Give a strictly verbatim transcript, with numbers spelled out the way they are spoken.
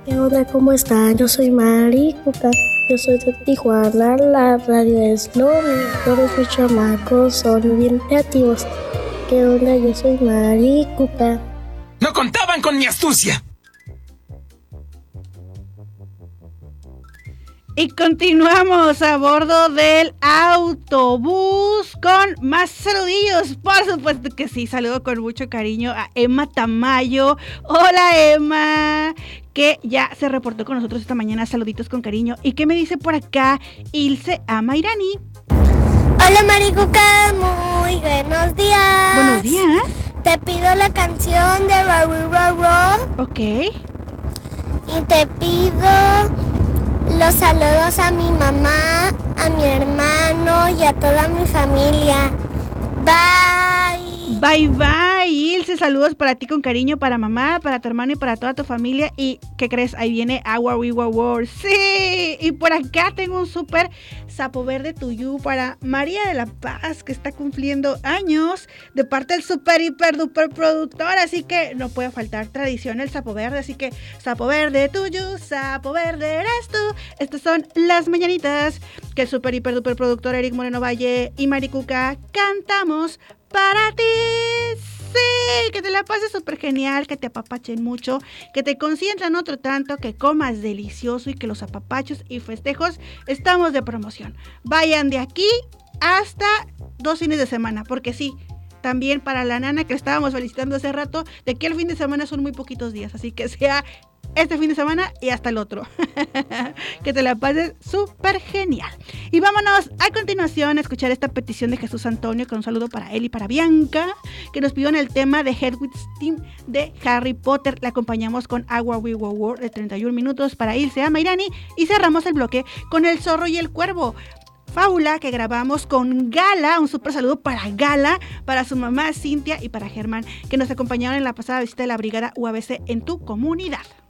¿Qué onda? ¿Cómo están? Yo soy Mari Cuca. Yo soy de Tijuana. La radio es lo mío. Todos mis chamacos son bien creativos. ¿Qué onda? Yo soy Mari Cuca. ¡No contaban con mi astucia! Y continuamos a bordo del autobús con más saludillos. Por supuesto que sí, saludo con mucho cariño a Emma Tamayo. Hola, Emma, que ya se reportó con nosotros esta mañana. Saluditos con cariño. ¿Y qué me dice por acá Ilse Amairani? Hola, Maricuca, muy buenos días. Buenos días. Te pido la canción de Raru Raru. Ok. Y te pido los saludos a mi mamá, a mi hermano y a toda mi familia. Bye. Bye bye, Ilse, saludos para ti con cariño, para mamá, para tu hermano y para toda tu familia. ¿Y qué crees? Ahí viene Agua Wiwa World. Sí, y por acá tengo un súper sapo verde tuyo para María de la Paz, que está cumpliendo años, de parte del super hiper duper productor, así que no puede faltar tradición el sapo verde, así que sapo verde tuyo, sapo verde eres tú. Estas son las mañanitas que el super hiper duper productor Eric Moreno Valle y Maricuca cantamos para ti. Sí, que te la pases súper genial, que te apapachen mucho, que te consientan otro tanto, que comas delicioso y que los apapachos y festejos estamos de promoción. Vayan de aquí hasta dos fines de semana, porque sí, también para la nana que estábamos felicitando hace rato, de aquí al fin de semana son muy poquitos días, así que sea este fin de semana y hasta el otro. Que te la pases súper genial. Y vámonos a continuación a escuchar esta petición de Jesús Antonio, con un saludo para él y para Bianca, que nos pidió en el tema de Hedwig's Theme de Harry Potter. La acompañamos con Agua We Go World de treinta y un minutos para Ilse Amairani y cerramos el bloque con El Zorro y el Cuervo, fábula que grabamos con Gala. Un súper saludo para Gala, para su mamá Cintia y para Germán, que nos acompañaron en la pasada visita de la Brigada U A B C en tu comunidad.